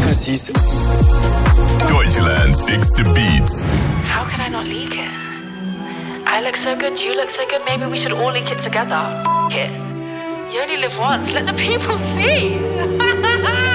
105.6. Deutschland picks the beats. How can I not leak it? I look so good, you look so good, maybe we should all leak it together. F it. You only live once, let the people see.